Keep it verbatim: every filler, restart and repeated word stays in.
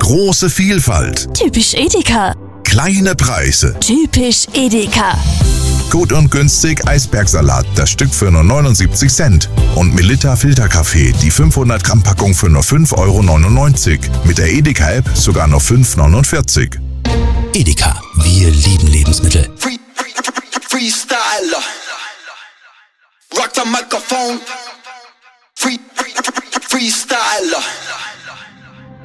Große Vielfalt. Typisch Edeka. Kleine Preise. Typisch Edeka. Gut und günstig Eisbergsalat, das Stück für nur neunundsiebzig Cent. Und Melitta Filterkaffee, die fünfhundert Gramm Packung für nur fünf Euro neunundneunzig. Mit der Edeka-App sogar nur fünf Euro neunundvierzig. Edeka, wir lieben Lebensmittel. Free, free, free, freestyler. Rock the microphone. Free, free, free, freestyler.